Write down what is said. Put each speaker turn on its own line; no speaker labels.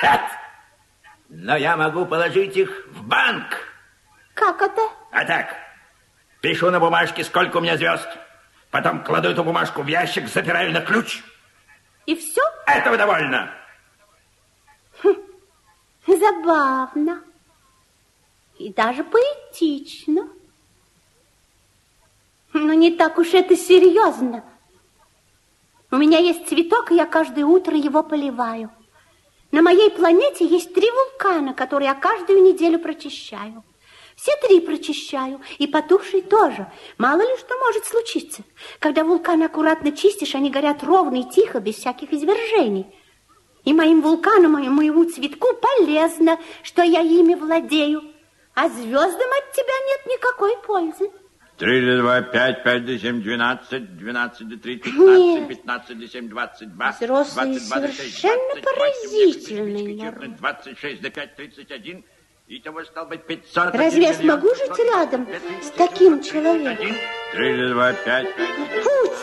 Но я могу положить их в банк.
Как это?
А так, пишу на бумажке, сколько у меня звезд. Потом кладу эту бумажку в ящик, запираю на ключ.
И все?
Этого довольно.
Забавно. И даже поэтично. Но не так уж это серьезно. У меня есть цветок, и я каждое утро его поливаю. На моей планете есть 3 вулкана, которые я каждую неделю прочищаю. Все 3 прочищаю, и потухший тоже. Мало ли что может случиться. Когда вулканы аккуратно чистишь, они горят ровно и тихо, без всяких извержений. И моим вулканам, и моему цветку полезно, что я ими владею. А звездам от тебя нет никакой пользы.
3 до 2, 5, 5 до 7, 12, 12 до 3, 15, 15 до 7, 22,
взрослые
22 до 6,
совершенно
28,
поразительный народ.
26 до 5, 31, итого стало быть 540.
Разве я смогу жить рядом с таким человеком?
3 до 2, 5, 5.
Фу